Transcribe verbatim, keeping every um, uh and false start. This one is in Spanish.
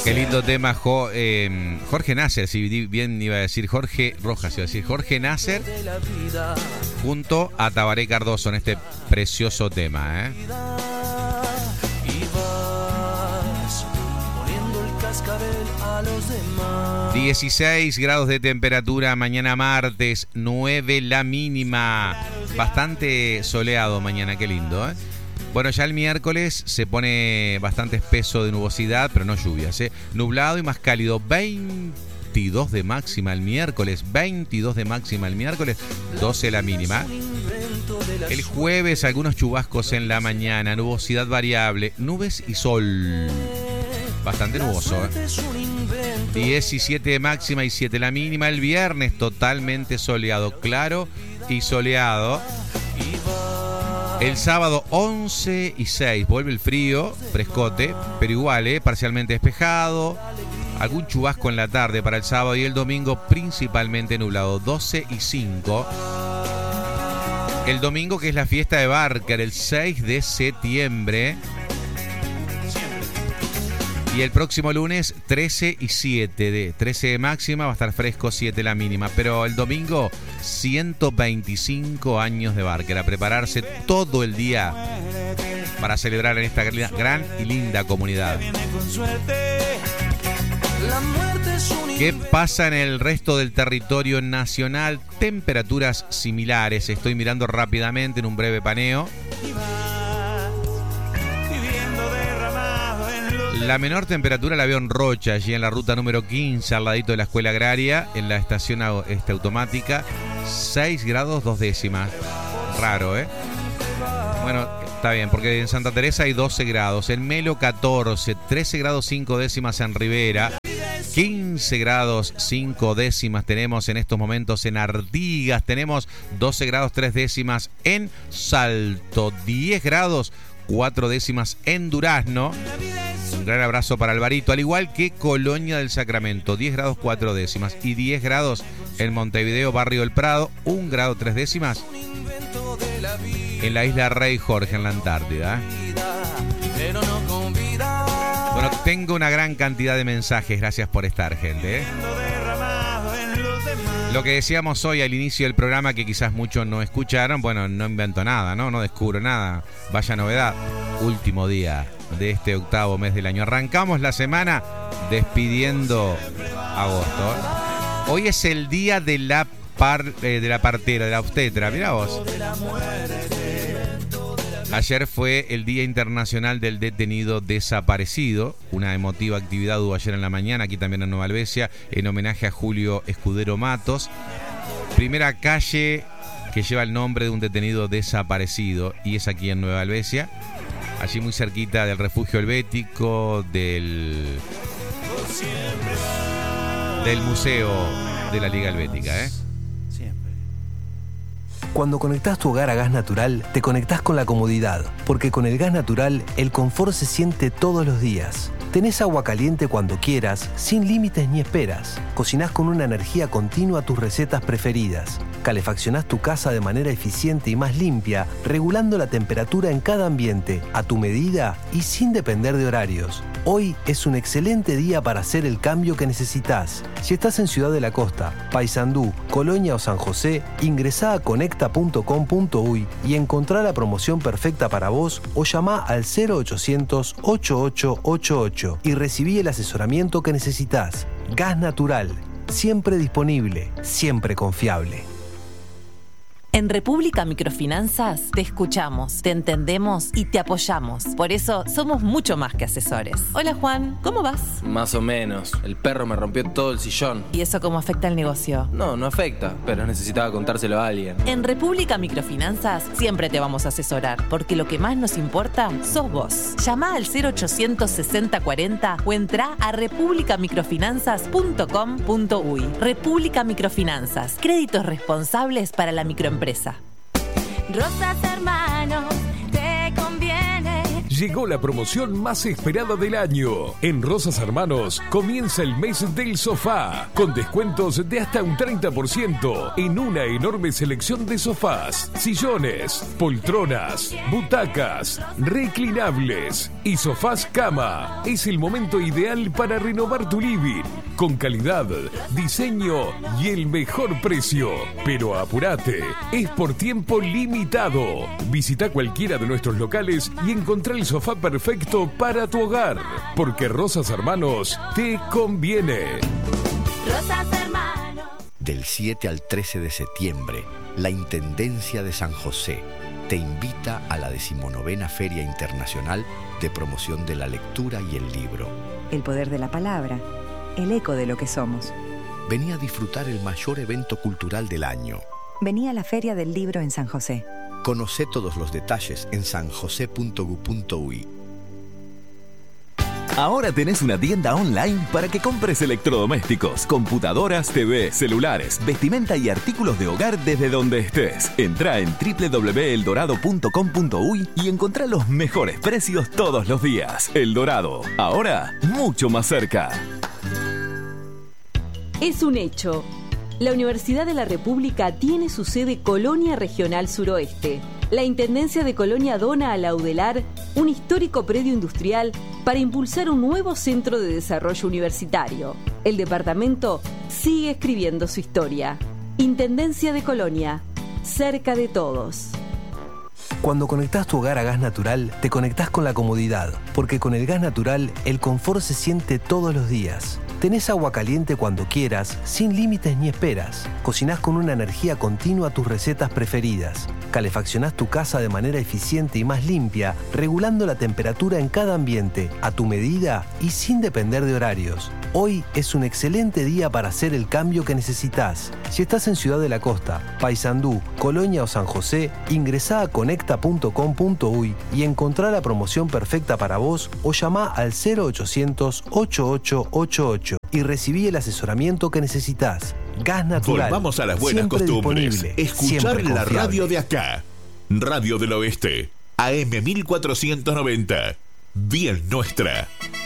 Qué lindo tema, jo, eh, Jorge Nasser, si bien iba a decir Jorge Rojas, iba a decir Jorge Nasser, junto a Tabaré Cardoso en este precioso tema, ¿eh? dieciséis grados de temperatura mañana martes, nueve la mínima. Bastante soleado mañana, qué lindo, ¿eh? Bueno, ya el miércoles se pone bastante espeso de nubosidad, pero no lluvias, ¿eh? Nublado y más cálido, veintidós de máxima el miércoles, veintidós de máxima el miércoles, doce la mínima. El jueves algunos chubascos en la mañana, nubosidad variable, nubes y sol. Bastante nuboso, ¿eh? diecisiete de máxima y siete la mínima. El viernes totalmente soleado, claro y soleado. El sábado once y seis, vuelve el frío, frescote, pero igual, ¿eh? Parcialmente despejado. Algún chubasco en la tarde para el sábado y el domingo principalmente nublado, doce y cinco. El domingo, que es la fiesta de Barker, el seis de septiembre. Y el próximo lunes, trece y siete, de trece de máxima, va a estar fresco, siete la mínima. Pero el domingo, ciento veinticinco años de Barker. A prepararse todo el día para celebrar en esta gran y linda comunidad. ¿Qué pasa en el resto del territorio nacional? Temperaturas similares. Estoy mirando rápidamente en un breve paneo. La menor temperatura la veo en Rocha, allí en la ruta número quince, al ladito de la escuela agraria, en la estación este, automática, seis grados dos décimas. Raro, ¿eh? Bueno, está bien, porque en Santa Teresa hay doce grados, en Melo catorce, trece grados cinco décimas en Rivera, quince grados cinco décimas tenemos en estos momentos en Artigas, tenemos doce grados tres décimas en Salto, diez grados cuatro décimas en Durazno. Un gran abrazo para Alvarito, al igual que Colonia del Sacramento, diez grados cuatro décimas y diez grados en Montevideo, Barrio del Prado, un grado tres décimas en la isla Rey Jorge, en la Antártida. Bueno, tengo una gran cantidad de mensajes, gracias por estar, gente, ¿eh? Lo que decíamos hoy al inicio del programa, que quizás muchos no escucharon, bueno, no invento nada, ¿no? No descubro nada. Vaya novedad. Último día de este octavo mes del año. Arrancamos la semana despidiendo agosto. Hoy es el día de la, par, eh, de la partera, de la obstetra. Mirá vos. Ayer fue el Día Internacional del Detenido Desaparecido. Una emotiva actividad hubo ayer en la mañana, aquí también en Nueva Alvesia, en homenaje a Julio Escudero Matos. Primera calle que lleva el nombre de un detenido desaparecido, y es aquí en Nueva Alvesia, allí muy cerquita del Refugio Helvético, del, del Museo de la Liga Helvética, ¿eh? Cuando conectás tu hogar a gas natural, te conectás con la comodidad, porque con el gas natural, el confort se siente todos los días. Tenés agua caliente cuando quieras, sin límites ni esperas. Cocinás con una energía continua tus recetas preferidas. Calefaccionás tu casa de manera eficiente y más limpia, regulando la temperatura en cada ambiente, a tu medida y sin depender de horarios. Hoy es un excelente día para hacer el cambio que necesitas. Si estás en Ciudad de la Costa, Paysandú, Colonia o San José, ingresá a conecta punto com punto uy y encontrá la promoción perfecta para vos, o llamá al cero ochocientos ochenta y ocho ochenta y ocho y recibí el asesoramiento que necesitas. Gas natural, siempre disponible, siempre confiable. En República Microfinanzas te escuchamos, te entendemos y te apoyamos. Por eso somos mucho más que asesores. Hola Juan, ¿cómo vas? Más o menos. El perro me rompió todo el sillón. ¿Y eso cómo afecta al negocio? No, no afecta, pero necesitaba contárselo a alguien. En República Microfinanzas siempre te vamos a asesorar, porque lo que más nos importa sos vos. Llama al cero ochocientos sesenta cuarenta o entra a república microfinanzas punto com punto uy. República Microfinanzas, créditos responsables para la microempresa. Rosas Hermanos, te conviene. llegó la promoción más esperada del año. En Rosas Hermanos comienza el mes del sofá, con descuentos de hasta un treinta por ciento en una enorme selección de sofás, sillones, poltronas, butacas, reclinables y sofás cama. Es el momento ideal para renovar tu living, con calidad, diseño y el mejor precio. Pero apúrate, es por tiempo limitado. Visita cualquiera de nuestros locales y encontrá el sofá perfecto para tu hogar, porque Rosas Hermanos te conviene. Rosas Hermanos. Del siete al trece de septiembre, la Intendencia de San José te invita a la decimonovena Feria Internacional de Promoción de la Lectura y el Libro. El poder de la palabra, el eco de lo que somos. Vení a disfrutar el mayor evento cultural del año. Vení a la Feria del Libro en San José. Conocé todos los detalles en san josé punto gu punto uy. Ahora tenés una tienda online para que compres electrodomésticos, computadoras, T V, celulares, vestimenta y artículos de hogar desde donde estés. Entrá en doble u doble u doble u punto el dorado punto com punto uy y encontrá los mejores precios todos los días. El Dorado, ahora mucho más cerca. Es un hecho. La Universidad de la República tiene su sede Colonia Regional Suroeste. La Intendencia de Colonia dona a la UDELAR un histórico predio industrial para impulsar un nuevo centro de desarrollo universitario. El departamento sigue escribiendo su historia. Intendencia de Colonia, cerca de todos. Cuando conectás tu hogar a gas natural, te conectás con la comodidad, porque con el gas natural, el confort se siente todos los días. Tenés agua caliente cuando quieras, sin límites ni esperas. Cocinás con una energía continua tus recetas preferidas. Calefaccionás tu casa de manera eficiente y más limpia, regulando la temperatura en cada ambiente, a tu medida y sin depender de horarios. Hoy es un excelente día para hacer el cambio que necesitas. Si estás en Ciudad de la Costa, Paysandú, Colonia o San José, ingresá a conecta punto com punto uy y encontrá la promoción perfecta para vos o llamá al cero ochocientos, ochenta y ocho ochenta y ocho y recibí el asesoramiento que necesitas. Gas natural. Volvamos a las buenas siempre costumbres. disponible, Escuchar siempre la confiable. radio de acá. Radio del Oeste. A M mil cuatrocientos noventa. Bien nuestra.